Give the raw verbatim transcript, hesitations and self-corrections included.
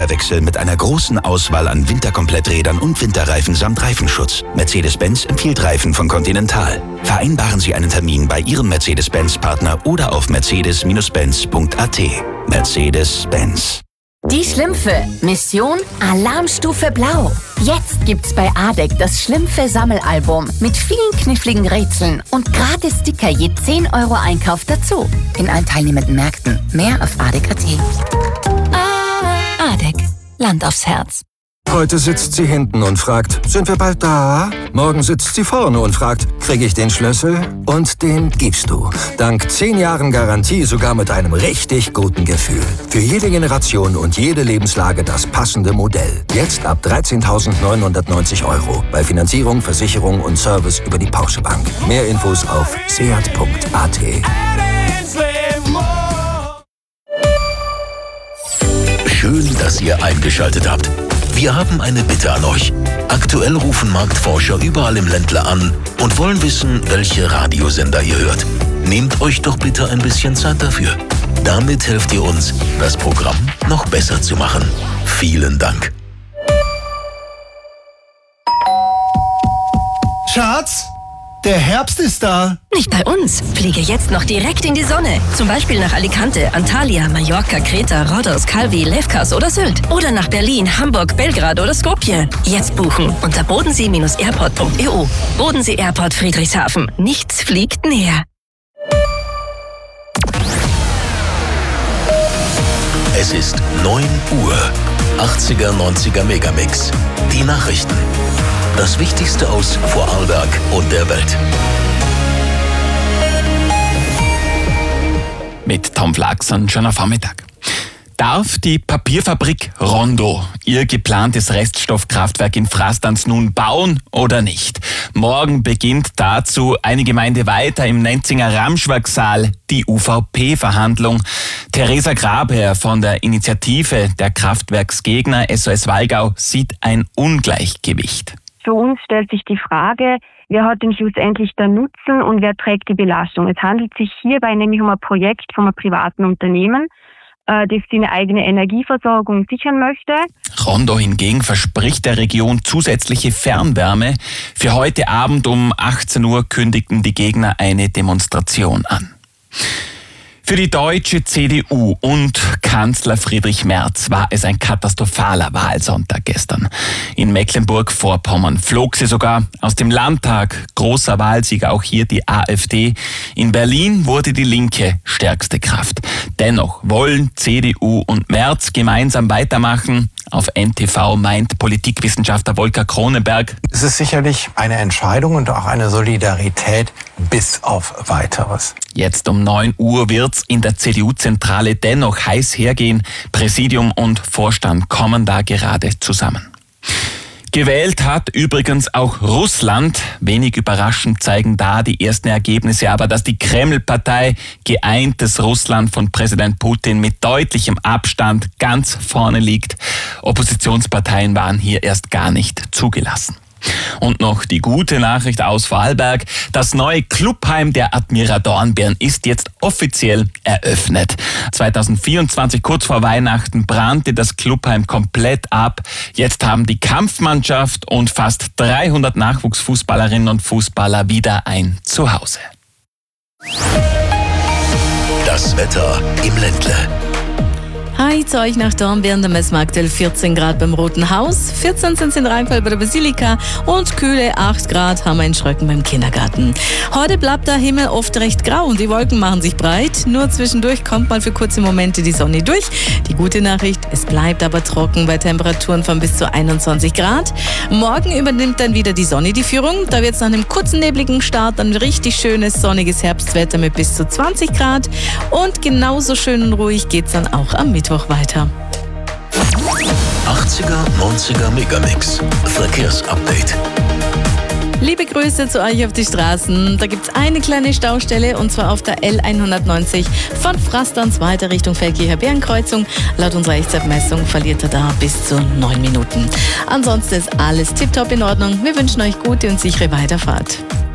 Räderwechsel mit einer großen Auswahl an Winterkompletträdern und Winterreifen samt Reifenschutz. Mercedes-Benz empfiehlt Reifen von Continental. Vereinbaren Sie einen Termin bei Ihrem Mercedes-Benz-Partner oder auf mercedes Benz punkt a t. Mercedes-Benz. Die Schlümpfe. Mission Alarmstufe Blau. Jetzt gibt's bei A D E C das Schlümpfe-Sammelalbum mit vielen kniffligen Rätseln und gratis Sticker je zehn Euro Einkauf dazu. In allen teilnehmenden Märkten. Mehr auf A D E C punkt a t. A D E C. Land aufs Herz. Heute sitzt sie hinten und fragt, sind wir bald da? Morgen sitzt sie vorne und fragt, kriege ich den Schlüssel? Und den gibst du. Dank zehn Jahren Garantie sogar mit einem richtig guten Gefühl. Für jede Generation und jede Lebenslage das passende Modell. Jetzt ab dreizehntausendneunhundertneunzig Euro. Bei Finanzierung, Versicherung und Service über die Porsche Bank. Mehr Infos auf seat punkt a t. Schön, dass ihr eingeschaltet habt. Wir haben eine Bitte an euch. Aktuell rufen Marktforscher überall im Ländle an und wollen wissen, welche Radiosender ihr hört. Nehmt euch doch bitte ein bisschen Zeit dafür. Damit helft ihr uns, das Programm noch besser zu machen. Vielen Dank. Schatz, der Herbst ist da. Nicht bei uns. Fliege jetzt noch direkt in die Sonne. Zum Beispiel nach Alicante, Antalya, Mallorca, Kreta, Rhodos, Calvi, Lefkas oder Sylt. Oder nach Berlin, Hamburg, Belgrad oder Skopje. Jetzt buchen unter bodensee Bindestrich airport punkt e u. Bodensee Airport Friedrichshafen. Nichts fliegt näher. Es ist neun Uhr. achtziger, neunziger Megamix. Die Nachrichten. Das Wichtigste aus Vorarlberg und der Welt. Mit Tom Flachsen, schöner Vormittag. Darf die Papierfabrik Rondo ihr geplantes Reststoffkraftwerk in Frastanz nun bauen oder nicht? Morgen beginnt dazu eine Gemeinde weiter im Nenzinger Ramschwerksaal die U V P-Verhandlung. Theresa Grabherr von der Initiative der Kraftwerksgegner S O S Wallgau sieht ein Ungleichgewicht. Für uns stellt sich die Frage, wer hat denn schlussendlich den Nutzen und wer trägt die Belastung? Es handelt sich hierbei nämlich um ein Projekt von einem privaten Unternehmen, das seine eigene Energieversorgung sichern möchte. Rondo hingegen verspricht der Region zusätzliche Fernwärme. Für heute Abend um achtzehn Uhr kündigten die Gegner eine Demonstration an. Für die deutsche C D U und Kanzler Friedrich Merz war es ein katastrophaler Wahlsonntag gestern. In Mecklenburg-Vorpommern flog sie sogar aus dem Landtag. Großer Wahlsieger auch hier die AfD. In Berlin wurde die Linke stärkste Kraft. Dennoch wollen C D U und Merz gemeinsam weitermachen. Auf N T V meint Politikwissenschaftler Volker Kronenberg: Es ist sicherlich eine Entscheidung und auch eine Solidarität bis auf Weiteres. Jetzt um neun Uhr wird's in der C D U-Zentrale dennoch heiß hergehen. Präsidium und Vorstand kommen da gerade zusammen. Gewählt hat übrigens auch Russland. Wenig überraschend zeigen da die ersten Ergebnisse aber, dass die Kreml-Partei Geeintes Russland von Präsident Putin mit deutlichem Abstand ganz vorne liegt. Oppositionsparteien waren hier erst gar nicht zugelassen. Und noch die gute Nachricht aus Vorarlberg. Das neue Clubheim der Admira Dornbirn ist jetzt offiziell eröffnet. zweitausendvierundzwanzig, kurz vor Weihnachten, brannte das Clubheim komplett ab. Jetzt haben die Kampfmannschaft und fast dreihundert Nachwuchsfußballerinnen und Fußballer wieder ein Zuhause. Das Wetter im Ländle. Hi, zu euch nach Dornbirn. Da messen wir aktuell vierzehn Grad beim Roten Haus, vierzehn sind es in Rheinfeld bei der Basilika und kühle acht Grad haben wir in Schröcken beim Kindergarten. Heute bleibt der Himmel oft recht grau und die Wolken machen sich breit. Nur zwischendurch kommt mal für kurze Momente die Sonne durch. Die gute Nachricht, es bleibt aber trocken bei Temperaturen von bis zu einundzwanzig Grad. Morgen übernimmt dann wieder die Sonne die Führung. Da wird es nach einem kurzen nebligen Start ein richtig schönes sonniges Herbstwetter mit bis zu zwanzig Grad. Und genauso schön und ruhig geht es dann auch am Mittwoch weiter. achtziger, neunziger Megamix. Verkehrsupdate. Liebe Grüße zu euch auf die Straßen. Da gibt es eine kleine Staustelle und zwar auf der L hundertneunzig von Frastanz weiter Richtung Feldkircher Bärenkreuzung. Laut unserer Echtzeitmessung verliert er da bis zu neun Minuten. Ansonsten ist alles tipptopp in Ordnung. Wir wünschen euch gute und sichere Weiterfahrt.